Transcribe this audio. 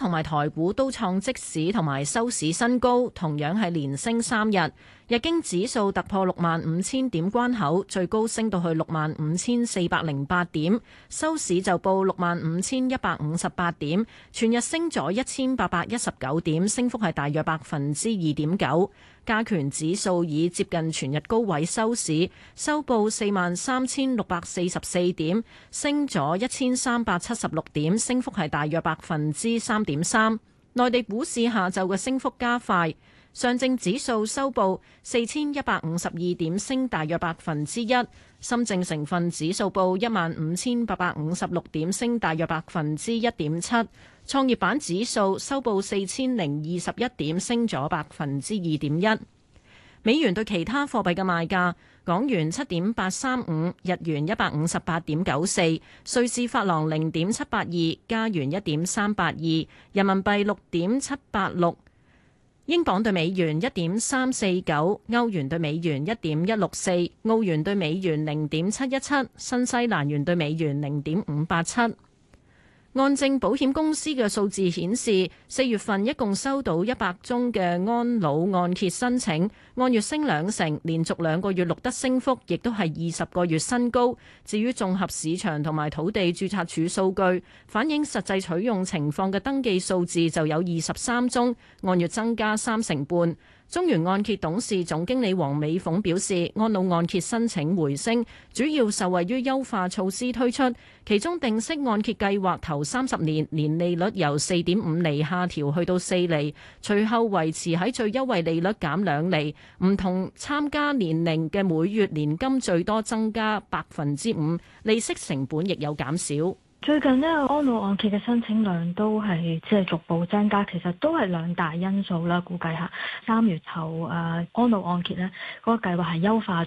同埋台股都創即市同埋收市新高，同樣係連升3日。日經指數突破65,000點關口，最高升到去65,408點，收市就報65,158點，全日升咗1,819點，升幅係大約2.9%。加權指數以接近全日高位收市，收報43,644點，升咗1,376點，升幅係大約3.3%。內地股市下晝嘅升幅加快。上證指數收報4,152點，升大約1%；深證成分指數報15,856點，升大約1.7%；創業板指數收報4,021點，升咗2.1%。美元對其他貨幣嘅賣價：港元7.835，日元158.94，瑞士法郎0.782，加元1.382，人民幣6.786。英鎊對美元1.349，歐元對美元1.164，澳元對美元0.717，新西蘭元對美元0.587。安正保險公司嘅數字顯示，4月份一共收到100宗嘅安老按揭申請，按月升2成，連續2個月錄得升幅，亦都係20個月新高。至於綜合市場同埋土地註冊處數據，反映實際取用情況嘅登記數字就有23宗，按月增加3成半。中原按揭董事總經理黃美鳳表示，安老按揭申請回升，主要受惠於優化措施推出，其中定息按揭計劃頭30年年利率由4.5厘下調去到4厘，隨後維持喺最優惠利率減2厘，唔同參加年齡嘅每月年金最多增加5%，利息成本亦有減少。 最近呢，安老按揭嘅申請量都係逐步增加，其實都係2大因素啦。估計下3月頭安老按揭呢嗰個計劃係優化